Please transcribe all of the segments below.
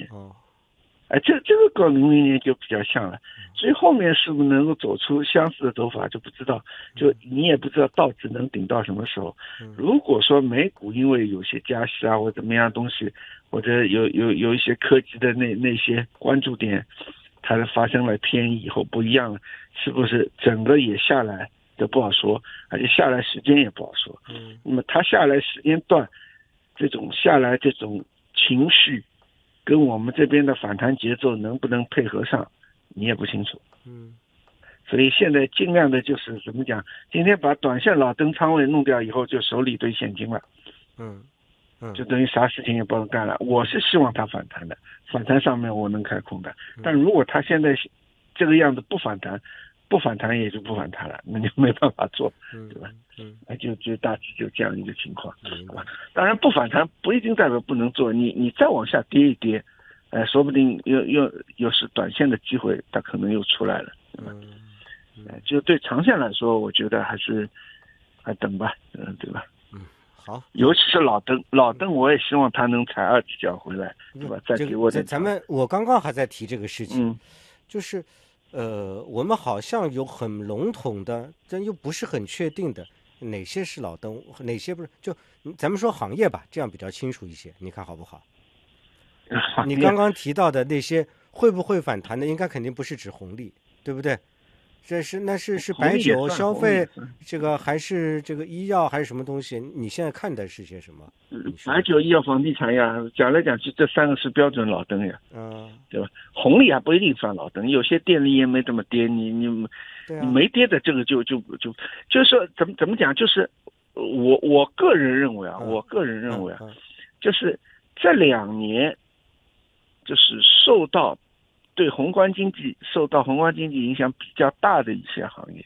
间。 哦， 这个跟00年就比较像了。至于后面是不是能够走出相似的走法就不知道，就你也不知道道指能顶到什么时候。如果说美股因为有些加息啊或怎么样东西，或者有一些科技的那些关注点，它发生了偏移以后不一样了，是不是整个也下来都不好说，而且下来时间也不好说。那么它下来时间段，这种下来这种情绪，跟我们这边的反弹节奏能不能配合上，你也不清楚。所以现在尽量的就是怎么讲，今天把短线老登仓位弄掉以后，就手里一堆现金了。就等于啥事情也不能干了。我是希望它反弹的，反弹上面我能开空的。但如果它现在这个样子不反弹也就不反弹了，那就没办法做，对吧？就大致就这样一个情况，好吧？当然不反弹不一定代表不能做，你再往下跌一跌，说不定又是短线的机会，它可能又出来了。就对长线来说，我觉得还等吧，对吧？ 好， 尤其是老登，我也希望他能踩二级脚回来，对吧？再给我点。 我刚刚还在提这个事情，就是我们好像有很笼统的，但又不是很确定的，哪些是老登，哪些不是？就咱们说行业吧，这样比较清楚一些，你看好不好？你刚刚提到的那些会不会反弹的，应该肯定不是指红利，对不对？那是白酒消费，这个还是这个医药还是什么东西？你现在看的是些什么？ 白酒、医药、房地产呀，讲来讲去这三个是标准老登呀，对吧？红利还不一定算老登，有些电力也没这么跌，你没跌的这个就是说怎么讲？就是我个人认为啊，就是这2年就是对宏观经济受到宏观经济影响比较大的一些行业，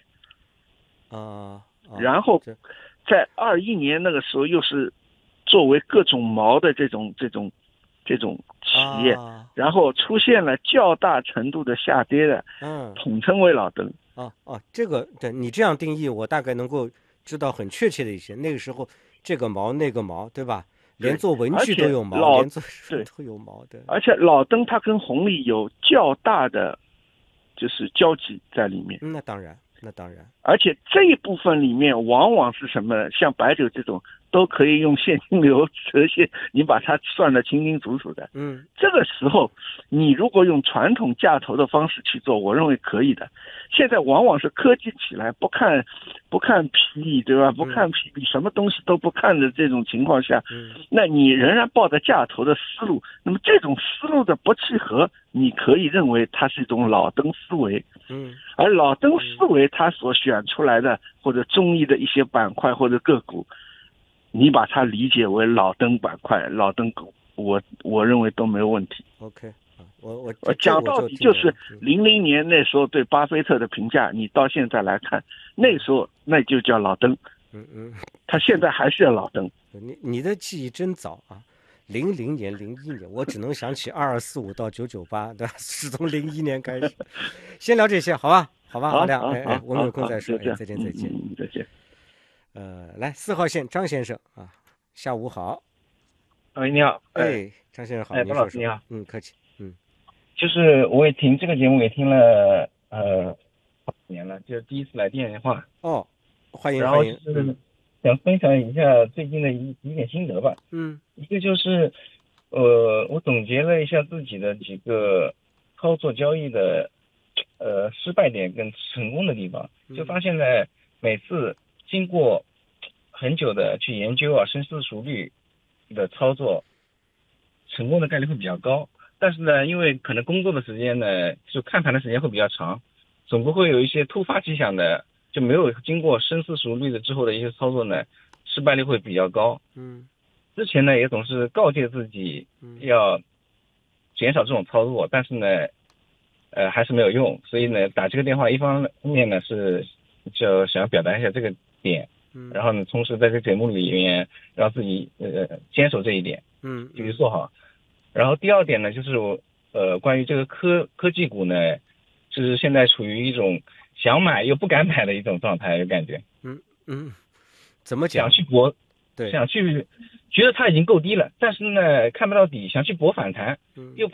然后在21年那个时候又是作为各种毛的这种企业，然后出现了较大程度的下跌的，统称为老登。 这个对你这样定义，我大概能够知道很确切的一些。那个时候这个毛那个毛，对吧？连做文具都有毛，连做书都有毛的。 而且老登它跟红利有较大的就是交集在里面。 那当然。 而且这一部分里面往往是什么？像白酒这种都可以用现金流折现，你把它算得清清楚楚的。这个时候你如果用传统价投的方式去做，我认为可以的。现在往往是科技起来不看 PE， 对吧？不看 PB， 什么东西都不看的这种情况下，那你仍然抱着价投的思路，那么这种思路的不契合，你可以认为它是一种老登思维。而老登思维它所选出来的或者中意的一些板块或者个股，你把它理解为老登板块、老登股，我认为都没有问题。 OK， 我讲到底就是00年那时候对巴菲特的评价，你到现在来看，那时候那就叫老登。他现在还是要老登。 你的记忆真早啊！00年、01年，我只能想起2245到998，对吧？是从01年开始。先聊这些，好吧？好亮，我们有空再说。再见。 再见。 来4号线张先生啊，下午好。 你好。 张先生好。 张老师你好。 客气。 就是我也听这个节目也听了好几年了，就是第一次来电话。 欢迎。 然后就是想分享一下最近的一点心得吧。一个就是我总结了一下自己的几个操作交易的失败点跟成功的地方，就发现呢，每次经过很久的去研究深思熟虑的操作，成功的概率会比较高。但是呢，因为可能工作的时间呢，就看盘的时间会比较长，总不会有一些突发奇想的，就没有经过深思熟虑的之后的一些操作呢，失败率会比较高。之前呢也总是告诫自己要减少这种操作，但是呢还是没有用，所以呢打这个电话一方面呢是就想要表达一下这个点，然后呢同时在这个节目里面让自己坚守这一点，继续做好。然后第二点呢就是关于这个科技股呢，就是现在处于一种想买又不敢买的一种状态的感觉。 怎么讲？ 想去觉得它已经够低了，但是呢看不到底，想去搏反弹，又